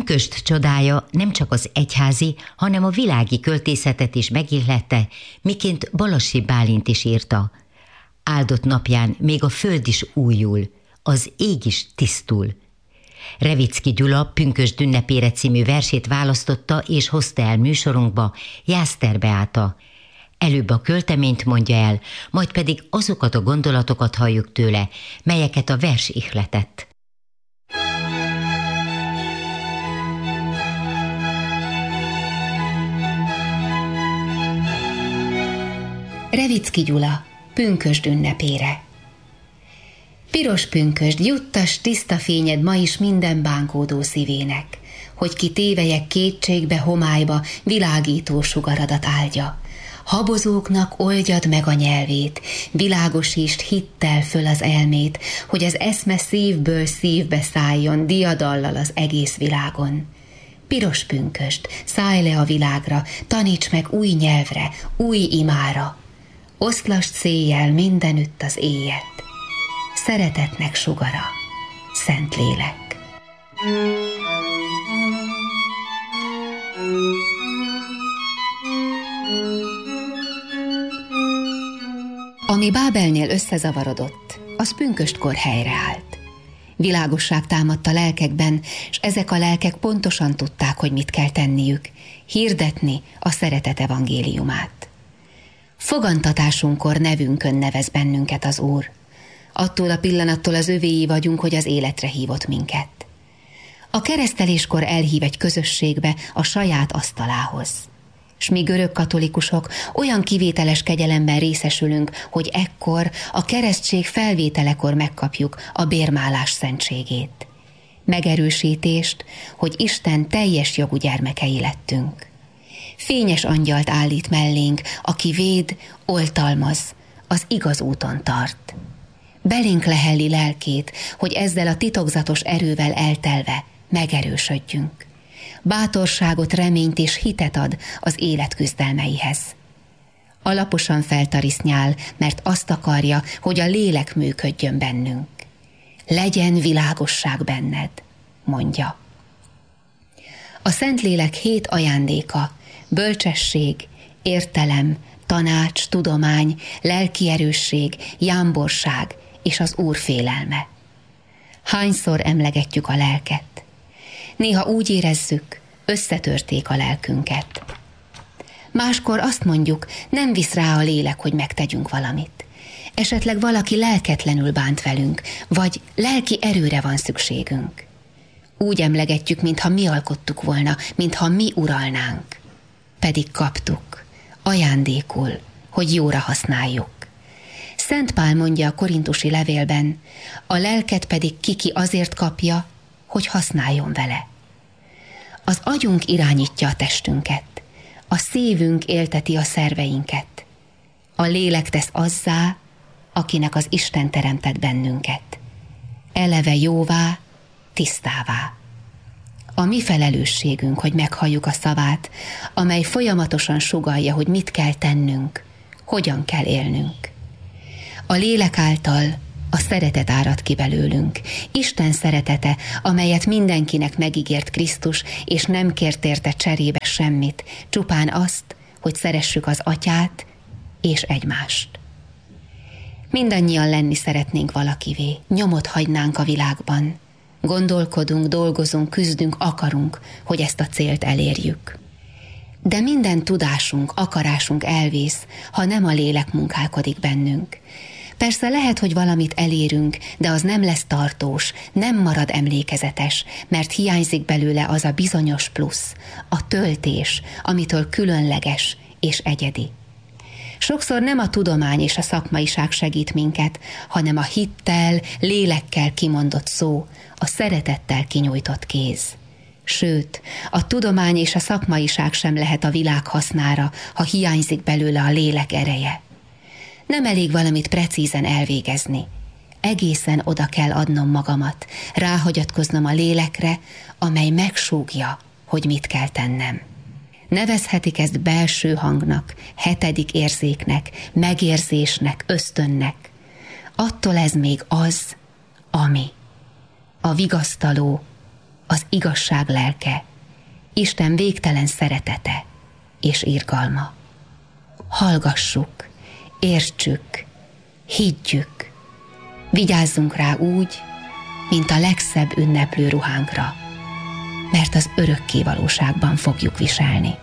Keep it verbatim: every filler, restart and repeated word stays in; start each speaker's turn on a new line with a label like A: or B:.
A: Pünkösd csodája nem csak az egyházi, hanem a világi költészetet is megillette, miként Balassi Bálint is írta. Áldott napján még a föld is újul, az ég is tisztul. Revicki Gyula Pünkösd ünnepére című versét választotta és hozta el műsorunkba Jászter Beáta. Előbb a költeményt mondja el, majd pedig azokat a gondolatokat halljuk tőle, melyeket a vers ihletett.
B: Revicki Gyula, Pünkösd ünnepére. Piros pünkösd, juttas tiszta fényed ma is minden bánkódó szívének, hogy ki tévelyek kétségbe, homályba, világító sugaradat áldja. Habozóknak oldjad meg a nyelvét, világosítsd hittel föl az elmét, hogy az eszme szívből szívbe szálljon diadallal az egész világon. Piros pünkösd, szállj le a világra, taníts meg új nyelvre, új imára. Oszlasd széjjel mindenütt az éjjel. Szeretetnek sugara, Szentlélek. Ami Bábelnél összezavarodott, az pünköstkor helyreállt. Világosság támadt a lelkekben, és ezek a lelkek pontosan tudták, hogy mit kell tenniük, hirdetni a szeretet evangéliumát. Fogantatásunkkor nevünkön nevez bennünket az Úr. Attól a pillanattól az övéi vagyunk, hogy az életre hívott minket. A kereszteléskor elhív egy közösségbe, a saját asztalához. S mi görög katolikusok olyan kivételes kegyelemben részesülünk, hogy ekkor a keresztség felvételekor megkapjuk a bérmálás szentségét. Megerősítést, hogy Isten teljes jogú gyermekei lettünk. Fényes angyalt állít mellénk, aki véd, oltalmaz, az igaz úton tart. Belénk lehelli lelkét, hogy ezzel a titokzatos erővel eltelve megerősödjünk. Bátorságot, reményt és hitet ad az élet küzdelmeihez. Alaposan feltarisznyál, mert azt akarja, hogy a lélek működjön bennünk. Legyen világosság benned, mondja. A Szentlélek hét ajándéka, bölcsesség, értelem, tanács, tudomány, lelki erősség, jámborság és az Úr félelme. Hányszor emlegetjük a lelket? Néha úgy érezzük, összetörték a lelkünket. Máskor azt mondjuk, nem visz rá a lélek, hogy megtegyünk valamit. Esetleg valaki lelketlenül bánt velünk, vagy lelki erőre van szükségünk. Úgy emlegetjük, mintha mi alkottuk volna, mintha mi uralnánk. Pedig kaptuk, ajándékul, hogy jóra használjuk. Szent Pál mondja a korintusi levélben, a lelket pedig kiki azért kapja, hogy használjon vele. Az agyunk irányítja a testünket, a szívünk élteti a szerveinket. A lélek tesz azzá, akinek az Isten teremtett bennünket. Eleve jóvá, tisztává. A mi felelősségünk, hogy meghalljuk a szavát, amely folyamatosan sugallja, hogy mit kell tennünk, hogyan kell élnünk. A lélek által a szeretet árad ki belőlünk. Isten szeretete, amelyet mindenkinek megígért Krisztus, és nem kért érte cserébe semmit, csupán azt, hogy szeressük az Atyát és egymást. Mindannyian lenni szeretnénk valakivé, nyomot hagynánk a világban. Gondolkodunk, dolgozunk, küzdünk, akarunk, hogy ezt a célt elérjük. De minden tudásunk, akarásunk elvész, ha nem a lélek munkálkodik bennünk. Persze lehet, hogy valamit elérünk, de az nem lesz tartós, nem marad emlékezetes, mert hiányzik belőle az a bizonyos plusz, a töltés, amitől különleges és egyedi. Sokszor nem a tudomány és a szakmaiság segít minket, hanem a hittel, lélekkel kimondott szó, a szeretettel kinyújtott kéz. Sőt, a tudomány és a szakmaiság sem lehet a világ hasznára, ha hiányzik belőle a lélek ereje. Nem elég valamit precízen elvégezni. Egészen oda kell adnom magamat, ráhagyatkoznom a lélekre, amely megsúgja, hogy mit kell tennem. Nevezhetik ezt belső hangnak, hetedik érzéknek, megérzésnek, ösztönnek. Attól ez még az, ami. A vigasztaló, az igazság lelke, Isten végtelen szeretete és irgalma. Hallgassuk, értsük, higgyük, vigyázzunk rá úgy, mint a legszebb ünneplő ruhánkra, mert az örökké valóságban fogjuk viselni.